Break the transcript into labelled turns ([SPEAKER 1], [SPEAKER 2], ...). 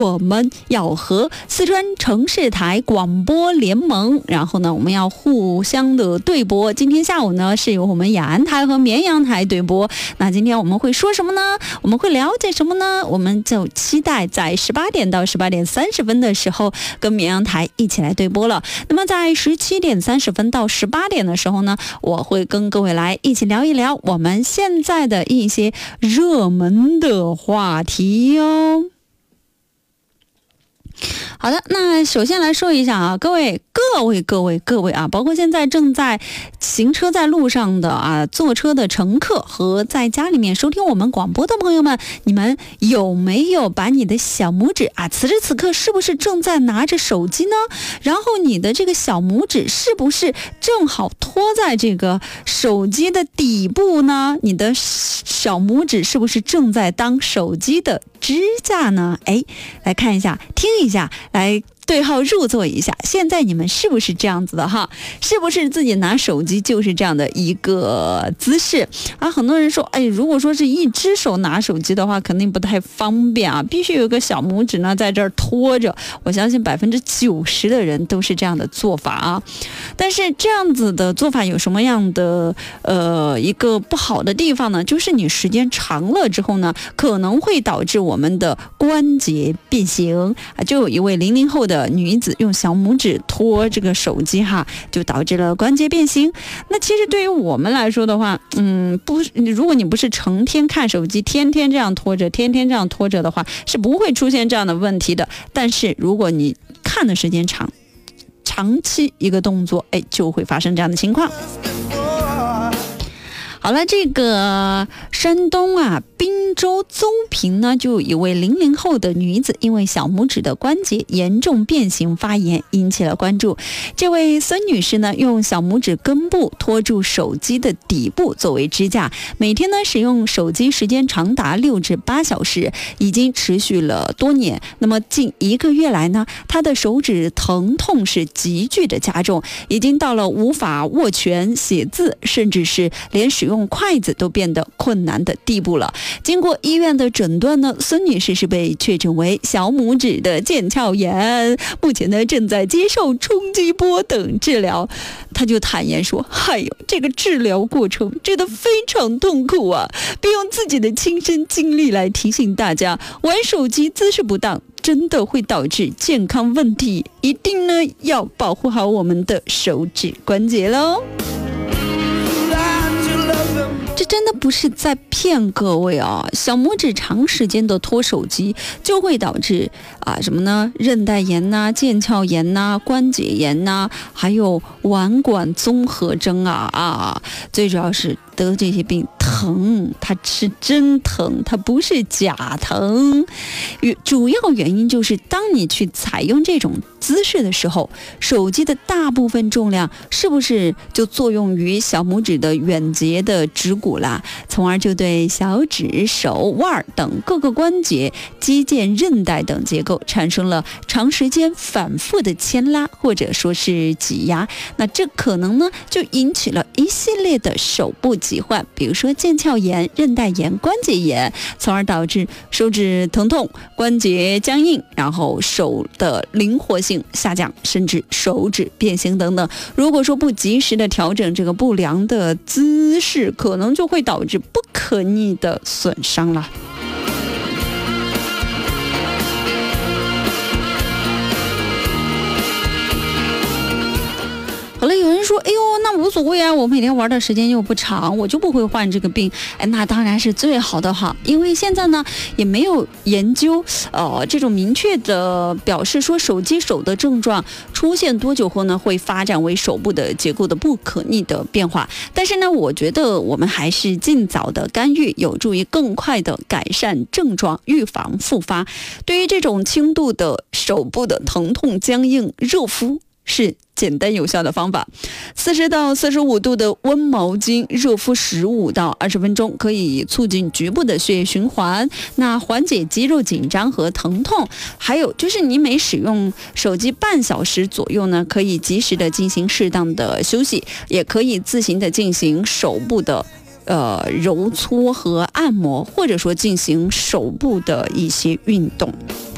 [SPEAKER 1] 我们要和四川城市台广播联盟，然后呢，我们要互相的对播。今天下午呢，是由我们雅安台和绵阳台对播。那今天我们会说什么呢？我们会了解什么呢？我们就期待在18点到18点30分的时候，跟绵阳台一起来对播了。那么在17点30分到18点的时候呢，我会跟各位来一起聊一聊我们现在的一些热门的话题哦。好的，那首先来说一下啊，各位啊，包括现在正在行车在路上的啊，坐车的乘客和在家里面收听我们广播的朋友们，你们有没有把你的小拇指啊，此时此刻是不是正在拿着手机呢？然后你的这个小拇指是不是正好托在这个手机的底部呢？你的小拇指是不是正在当手机的支架呢？哎，来看一下，听一下，来对号入座一下，现在你们是不是这样子的哈？是不是自己拿手机就是这样的一个姿势啊？很多人说，哎，如果说是一只手拿手机的话，肯定不太方便啊，必须有个小拇指呢在这儿托着。我相信90%的人都是这样的做法啊。但是这样子的做法有什么样的一个不好的地方呢？就是你时间长了之后呢，可能会导致我们的关节变形啊。就有一位00后的女子用小拇指托这个手机哈，就导致了关节变形。那其实对于我们来说的话，如果你不是成天看手机，天天这样拖着的话，是不会出现这样的问题的。但是如果你看的时间长期一个动作，哎，就会发生这样的情况。好了，这个山东啊，滨州邹平呢，就有一位00后的女子，因为小拇指的关节严重变形发炎，引起了关注。这位孙女士呢，用小拇指根部托住手机的底部作为支架，每天呢使用手机时间长达6至8小时，已经持续了多年。那么近1个月来呢，她的手指疼痛是急剧的加重，已经到了无法握拳、写字，甚至是连使用筷子都变得困难的地步了。经过医院的诊断呢，孙女士是被确诊为小拇指的腱鞘炎，目前呢正在接受冲击波等治疗。她就坦言说，这个治疗过程真的非常痛苦啊，并用自己的亲身经历来提醒大家，玩手机姿势不当真的会导致健康问题，一定呢要保护好我们的手指关节咯。这真的不是在骗各位啊！小拇指长时间的托手机就会导致什么呢？韧带炎呐、腱鞘炎呐、关节炎呐，还有腕管综合征最主要是得这些病疼，它是真疼，它不是假疼。主要原因就是当你去采用这种姿势的时候，手机的大部分重量是不是就作用于小拇指的远节的指骨啦，从而就对小指、手腕等各个关节、肌腱、韧带等结构产生了长时间反复的牵拉或者说是挤压。那这可能呢就引起了一系列的手部疾患，比如说腱鞘炎、韧带炎、关节炎，从而导致手指疼痛、关节僵硬，然后手的灵活性下降，甚至手指变形等等。如果说不及时的调整这个不良的姿势，可能就会导致不可逆的损伤了。好了，有人说，哎呦，那无所谓啊，我每天玩的时间又不长，我就不会患这个病。哎，那当然是最好的哈，因为现在呢也没有研究这种明确的表示说手机手的症状出现多久后呢会发展为手部的结构的不可逆的变化。但是呢，我觉得我们还是尽早的干预，有助于更快的改善症状，预防复发。对于这种轻度的手部的疼痛、僵硬，热敷是简单有效的方法。40到45度的温毛巾热敷15到20分钟，可以促进局部的血液循环，那缓解肌肉紧张和疼痛。还有就是你每使用手机半小时左右呢，可以及时的进行适当的休息，也可以自行的进行手部的揉搓和按摩，或者说进行手部的一些运动。